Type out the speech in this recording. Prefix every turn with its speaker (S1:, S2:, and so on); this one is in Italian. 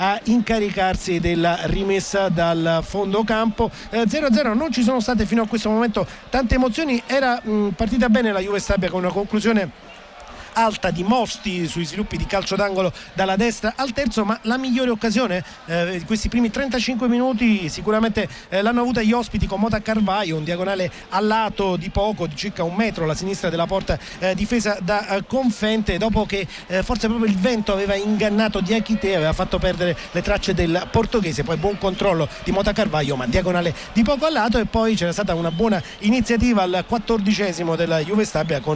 S1: a incaricarsi della rimessa dal fondo campo. 0-0, non ci sono state fino a questo momento tante emozioni, era partita bene la Juve Stabia con una conclusione alta di Mosti sui sviluppi di calcio d'angolo dalla destra al terzo, ma la migliore occasione di questi primi 35 minuti sicuramente l'hanno avuta gli ospiti con Mota Carvaio, un diagonale al lato di poco, di circa 1 metro alla sinistra della porta difesa da Confente, dopo che forse proprio il vento aveva ingannato Diakité, aveva fatto perdere le tracce del portoghese. Poi buon controllo di Mota Carvaio, ma diagonale di poco al lato, e poi c'era stata una buona iniziativa al 14° della Juve Stabia con